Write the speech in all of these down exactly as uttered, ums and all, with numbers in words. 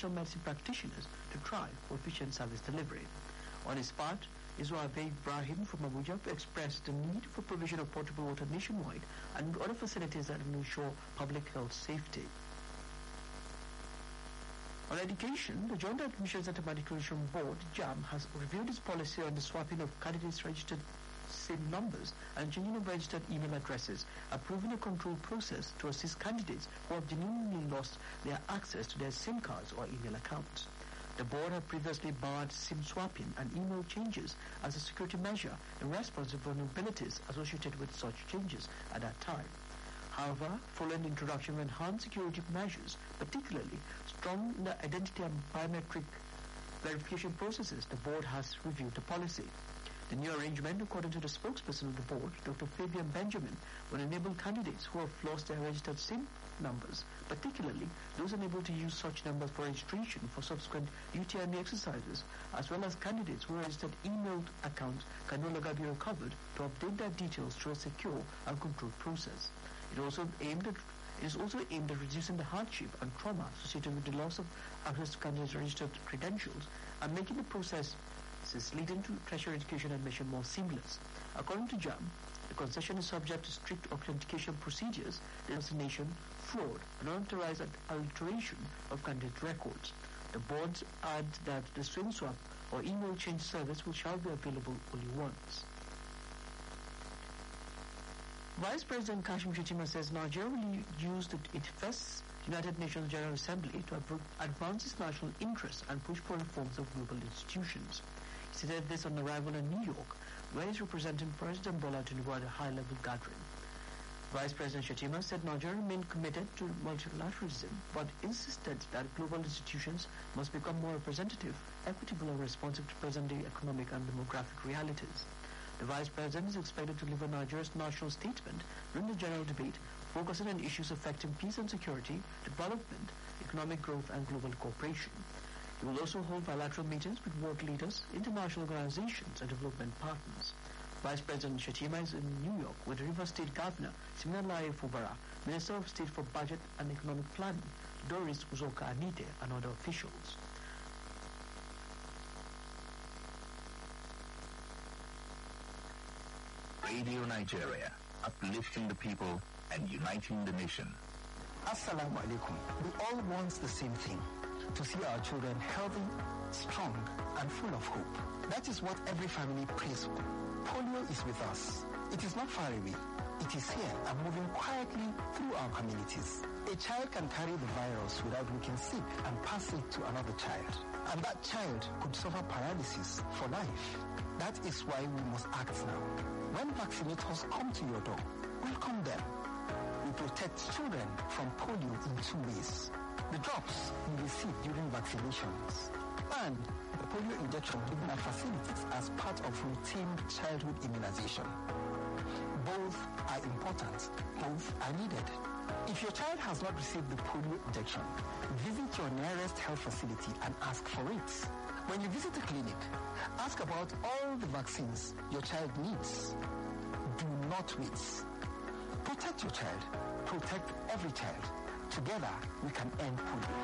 conventional medicine practitioners to try for efficient service delivery. On his part, Iswa Ibrahim from Abuja expressed the need for provision of potable water nationwide and other facilities that will ensure public health safety. On education, the Joint Admissions and Matriculation Board, JAM, has reviewed its policy on the swapping of candidates' registered SIM numbers and changing of registered email addresses, approving a control process to assist candidates who have genuinely lost their access to their SIM cards or email accounts. The board had previously barred SIM swapping and email changes as a security measure in response to vulnerabilities associated with such changes at that time. However, following the introduction of enhanced security measures, particularly strong identity and biometric verification processes, the board has reviewed the policy. The new arrangement, according to the spokesperson of the board, Doctor Fabian Benjamin, will enable candidates who have lost their registered SIM numbers, particularly those unable to use such numbers for registration for subsequent U T M E exercises, as well as candidates whose registered emailed accounts can no longer be recovered, to update their details through a secure and controlled process. It also aimed at It is also aimed at reducing the hardship and trauma associated with the loss of access to candidates' registered credentials and making the process leading to tertiary education admission more seamless. According to JAM, the concession is subject to strict authentication procedures, impersonation, fraud, and unauthorized alteration of candidate records. The boards add that the SIM swap or email change service will shall be available only once. Vice President Kashim Shettima says Nigeria will use its first United Nations General Assembly to advance its national interests and push for reforms of global institutions. He said this on arrival in New York, where he is representing President Bola Tinubu at a high-level gathering. Vice President Shettima said Nigeria remained committed to multilateralism, but insisted that global institutions must become more representative, equitable, and responsive to present-day economic and demographic realities. The Vice President is expected to deliver Nigeria's national statement during the general debate, focusing on issues affecting peace and security, development, economic growth, and global cooperation. He will also hold bilateral meetings with world leaders, international organizations, and development partners. Vice President Shettima is in New York with Rivers State Governor Siminalayi Fubara, Minister of State for Budget and Economic Planning, Doris Uzoka Anite, and other officials. Radio Nigeria, uplifting the people and uniting the nation. Assalamu alaikum. We all want the same thing, to see our children healthy, strong, and full of hope. That is what every family prays for. Polio is with us. It is not far away. It is here and moving quietly through our communities. A child can carry the virus without looking sick and pass it to another child. And that child could suffer paralysis for life. That is why we must act now. When vaccinators come to your door, welcome them. We protect children from polio in two ways. The drops we receive during vaccinations and the polio injection given at facilities as part of routine childhood immunization. Both are important. Both are needed. If your child has not received the polio injection, visit your nearest health facility and ask for it. When you visit a clinic, ask about all the vaccines your child needs. Do not wait. Protect your child. Protect every child. Together, we can end polio.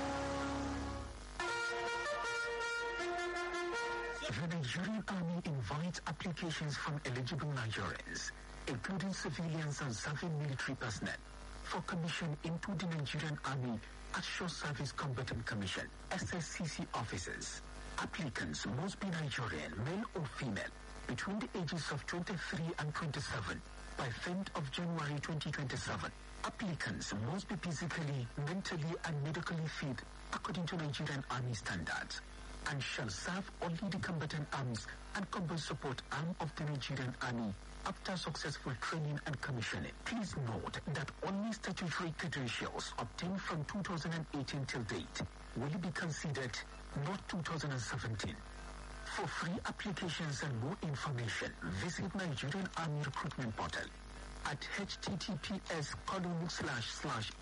The Nigerian Army invites applications from eligible Nigerians, including civilians and serving military personnel, for commission into the Nigerian Army at Short Service Combatant Commission, S S C C officers. Applicants must be Nigerian, male or female, between the ages of twenty-three and twenty-seven by tenth of January twenty twenty-seven. Applicants must be physically, mentally, and medically fit according to Nigerian Army standards and shall serve only the combatant arms and combat support arm of the Nigerian Army after successful training and commissioning. Please note that only statutory credentials obtained from two thousand eighteen till date will be considered, not two thousand seventeen. For free applications and more information, visit Nigerian Army Recruitment Portal at https colon slash slash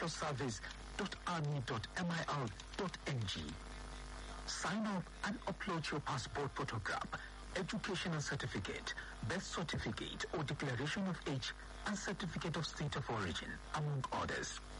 nashservice.army.mil.ng. Sign up and upload your passport photograph, educational certificate, birth certificate or declaration of age, and certificate of state of origin, among others.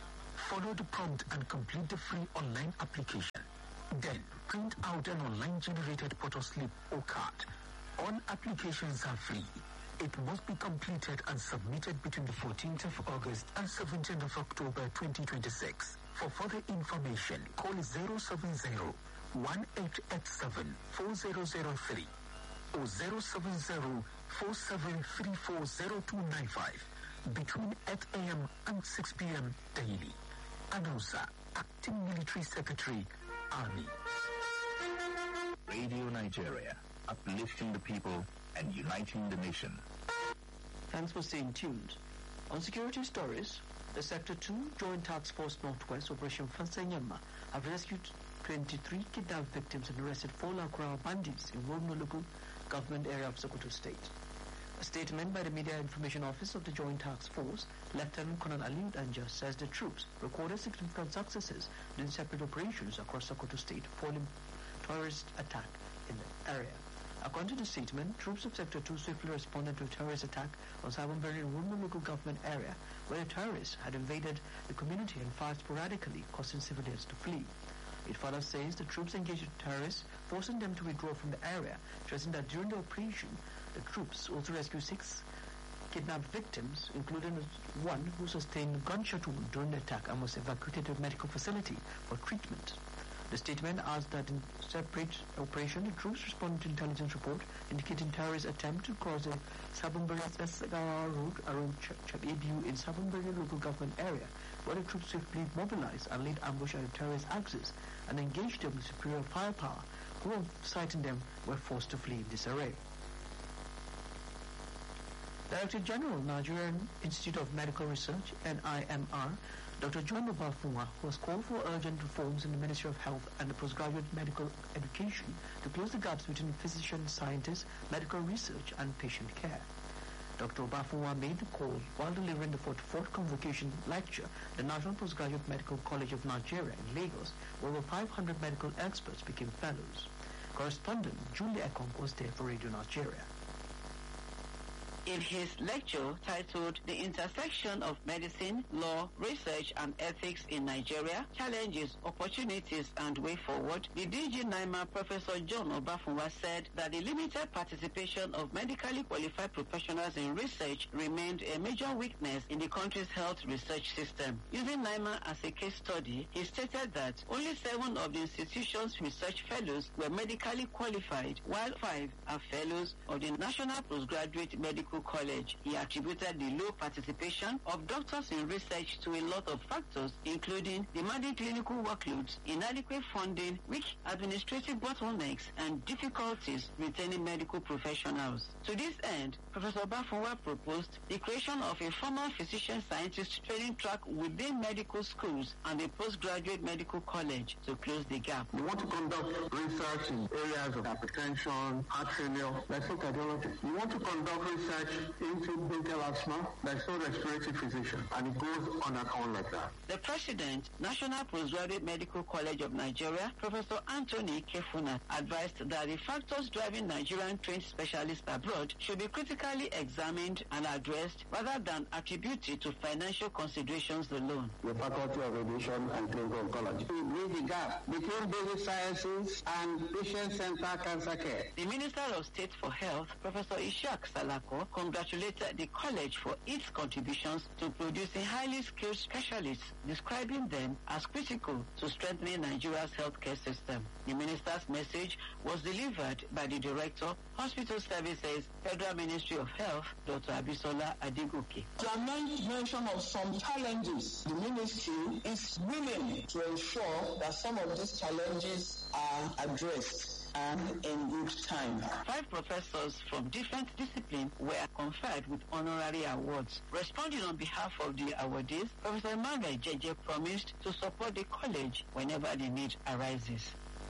Follow the prompt and complete the free online application. Then, print out an online-generated photo slip or card. All applications are free. It must be completed and submitted between the fourteenth of August and seventeenth of October twenty twenty-six. For further information, call zero seven zero, one eight eight seven, four zero zero three or zero seven zero, four seven three four zero two nine five between eight a.m. and six p.m. daily. Announcer, Acting Military Secretary, Army. Radio Nigeria, uplifting the people and uniting the nation. Thanks for staying tuned. On security stories, the Sector two Joint Task Force Northwest Operation Fansanyama have rescued twenty-three kidnapped victims and arrested four Lakurawa bandits in Romno local government area of Sokoto State. A statement by the Media Information Office of the Joint Task Force, Lieutenant Colonel Aliud Anja, says the troops recorded significant successes in separate operations across Sokoto State following terrorist attack in the area. According to the statement, troops of Sector two swiftly responded to a terrorist attack on Sabonberry in Rumba local government area, where the terrorists had invaded the community and fired sporadically, causing civilians to flee. It further says the troops engaged the terrorists, forcing them to withdraw from the area, stressing that during the operation, the troops also rescued six kidnapped victims, including one who sustained a gunshot wound during the attack and was evacuated to a medical facility for treatment. The statement adds that in separate operation, the troops responded to intelligence report indicating terrorists attempt to cross the Sabonberry Esagara Road around Chabebu in Sabonberry local government area, where the troops swiftly mobilized and laid ambush at the terrorist axis and engaged them with superior firepower, who, on sighting them, were forced to flee in disarray. Director General, Nigerian Institute of Medical Research, N I M R, Doctor John Obafunwa, who has called for urgent reforms in the Ministry of Health and the postgraduate medical education to close the gaps between physician, scientists, medical research and patient care. Doctor Obafunwa made the call while delivering the forty-fourth convocation lecture at the National Postgraduate Medical College of Nigeria in Lagos, where over five hundred medical experts became fellows. Correspondent Julie Ekong was there for Radio Nigeria. In his lecture titled The Intersection of Medicine, Law, Research and Ethics in Nigeria, Challenges, Opportunities and Way Forward, the D G NIMA Professor John Obafunwa said that the limited participation of medically qualified professionals in research remained a major weakness in the country's health research system. Using NIMA as a case study, he stated that only seven of the institution's research fellows were medically qualified, while five are fellows of the National Postgraduate Medical College. He attributed the low participation of doctors in research to a lot of factors, including demanding clinical workloads, inadequate funding, weak administrative bottlenecks, and difficulties retaining medical professionals. To this end, Professor Obafunwa proposed the creation of a formal physician-scientist training track within medical schools and a postgraduate medical college to close the gap. We want to conduct research in areas of hypertension, heart failure, like so cardiology. We want to conduct research into bronchial asthma, like so respiratory physician, and it goes on and on like that. The President, National Postgraduate Medical College of Nigeria, Professor Anthony Kefuna, advised that the factors driving Nigerian trained specialists abroad should be critically examined and addressed rather than attributed to financial considerations alone. The Faculty of Radiation and Clinical Oncology to bridge the gap between basic sciences and patient-centered cancer care. The Minister of State for Health, Professor Ishaq Salako, congratulated the college for its contributions to producing highly skilled specialists, describing them as critical to strengthening Nigeria's healthcare system. The minister's message was delivered by the Director, Hospital Services, Federal Ministry of Health, Doctor Abisola Adigoke. To mention of some challenges, the ministry is willing to ensure that some of these challenges are addressed and in good time. Five professors from different disciplines were conferred with honorary awards. Responding on behalf of the awardees, Professor Emmanuel Jeje promised to support the college whenever the need arises.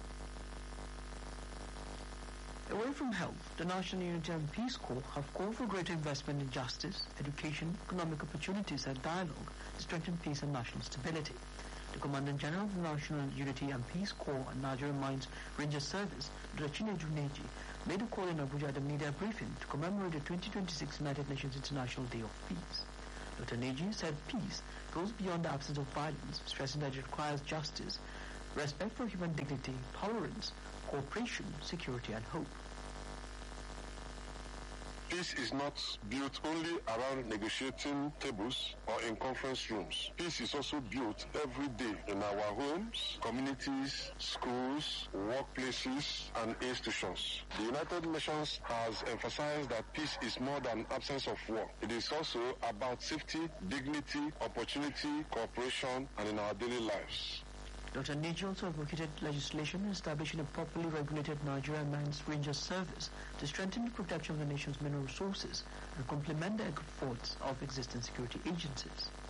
Away from health, the National Unity and Peace Corps have called for greater investment in justice, education, economic opportunities and dialogue to strengthen peace and national stability. The Commandant General of the National Unity and Peace Corps and Nigerian Mines Ranger Service, Doctor Chinedu Neji, made a call in Abuja at a media briefing to commemorate the twenty twenty-six United Nations International Day of Peace. Doctor Neji said peace goes beyond the absence of violence, stressing that it requires justice, respect for human dignity, tolerance, cooperation, security, and hope. Peace is not built only around negotiating tables or in conference rooms. Peace is also built every day in our homes, communities, schools, workplaces, and institutions. The United Nations has emphasized that peace is more than absence of war. It is also about safety, dignity, opportunity, cooperation, and in our daily lives. Doctor Neji also advocated legislation establishing a properly regulated Nigerian Mines Ranger Service to strengthen the protection of the nation's mineral resources and complement the efforts of existing security agencies.